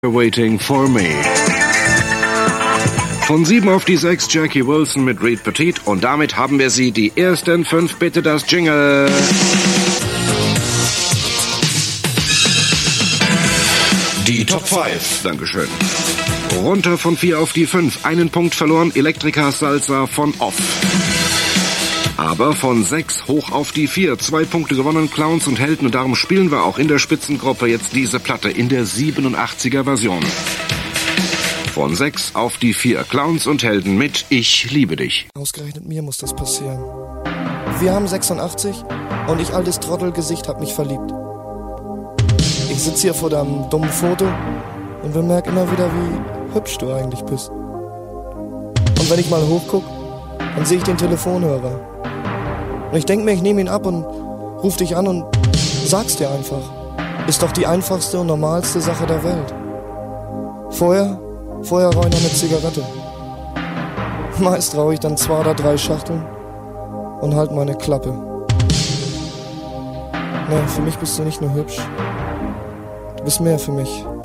Waiting for Me. Von 7 auf die 6 Jackie Wilson mit Reed Petit und damit haben wir sie, die ersten 5, bitte das Jingle. Die Top 5. Dankeschön. Runter von 4 auf die 5, einen Punkt verloren, Elektrika Salsa von Off. Aber von 6 hoch auf die 4, 2 Punkte gewonnen, Clowns und Helden, und darum spielen wir auch in der Spitzengruppe jetzt diese Platte in der 87er Version. Von 6 auf die 4, Clowns und Helden mit Ich liebe dich. Ausgerechnet mir muss das passieren. Wir haben 86 und ich, altes Trottelgesicht, hab mich verliebt. Ich sitz hier vor deinem dummen Foto und bemerk immer wieder, wie hübsch du eigentlich bist. Und wenn ich mal hochguck, dann sehe ich den Telefonhörer. Und ich denk mir, ich nehme ihn ab und ruf dich an und sag's dir einfach. Ist doch die einfachste und normalste Sache der Welt. Vorher rauche ich noch eine Zigarette. Meist rauche ich dann 2 oder 3 Schachteln und halt meine Klappe. Nee, für mich bist du nicht nur hübsch. Du bist mehr für mich.